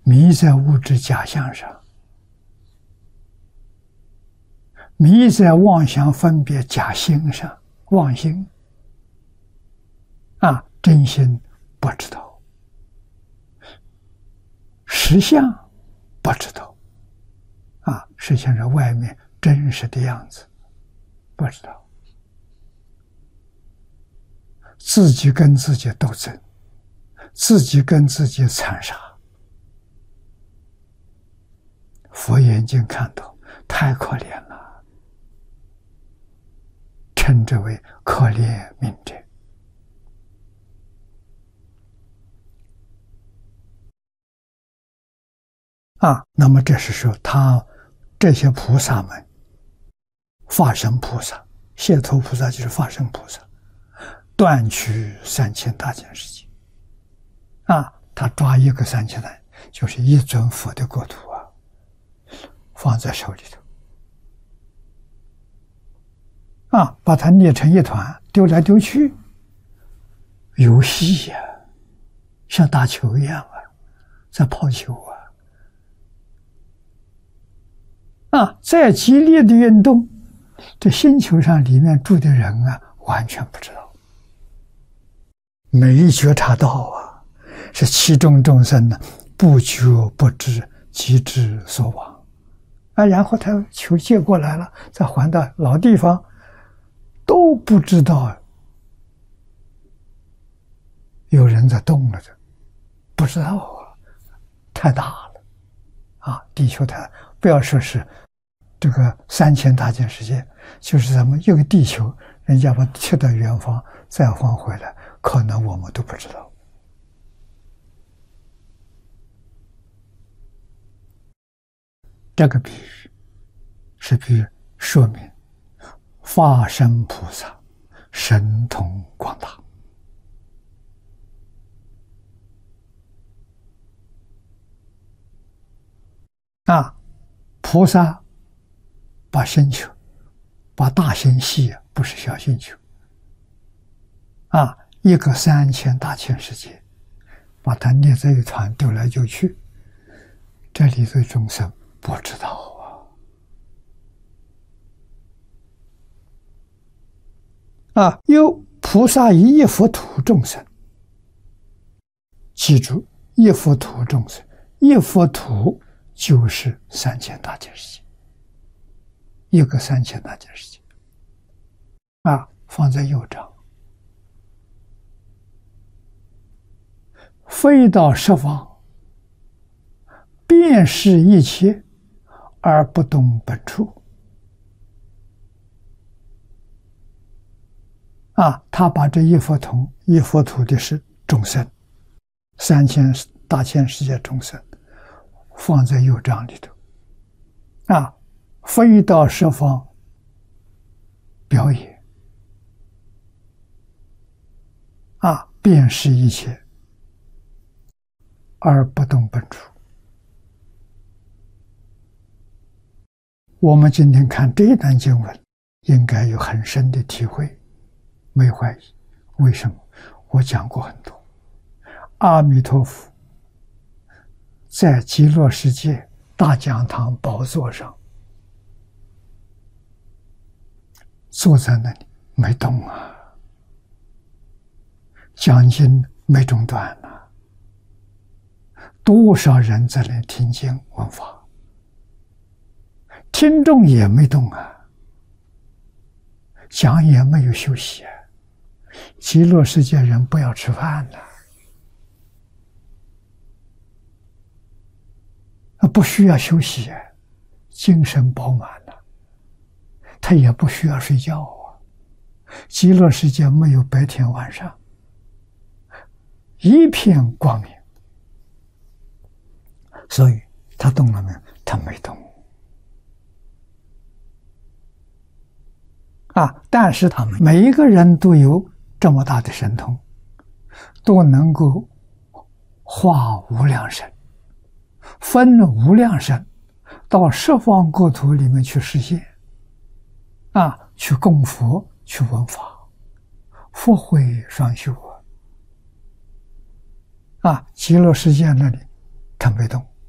迷在物质假象上，迷在妄想分别假心上，妄心真心不知道，实相不知道实相是外面真实的样子，不知道，自己跟自己斗争，自己跟自己残杀。佛眼睛看到，太可怜了，称之为可怜悯者。那么这是说这些菩萨们，法身菩萨、解脱菩萨就是法身菩萨，断取3000大千世界他抓一个3000大，就是一尊佛的国土放在手里头把它捏成一团，丢来丢去，游戏像打球一样在抛球再激烈的运动，这星球上里面住的人完全不知道，没觉察到是其中众生不觉不知，即之所往然后他球接过来了，再还到老地方，都不知道有人在动了，不知道太大了地球太，不要说是这个3000大千世界，就是咱们一个地球，人家把它踢到远方再还回来，可能我们都不知道。这个比喻是比喻说明法身菩萨神通广大菩萨把星球，把大星系不是小星球一个3000大千世界，把它捏在一团丢来丢去，这里的众生不知道有菩萨以一佛土众生，记住一佛土众生，一佛土就是3000大千世界，一个3000大千世界放在右掌，飞到十方，遍视一切而不动本处他把这一佛土的是众生，3000大千世界众生放在右掌里头飞到十方表演遍视一切而不动本处。我们今天看这一段经文，应该有很深的体会，没怀疑。为什么？我讲过很多。阿弥陀佛在极乐世界大讲堂宝座上坐在那里没动讲经没中断多少人在那里听经闻法，听众也没动讲也没有休息极乐世界人不要吃饭不需要休息精神饱满他也不需要睡觉极乐世界没有白天晚上，一片光明，所以他动了没有？他没动但是他们每一个人都有这么大的神通，都能够化无量身，分无量身到十方国土里面去实现去供佛，去闻法，佛慧双修极乐世界那里他没动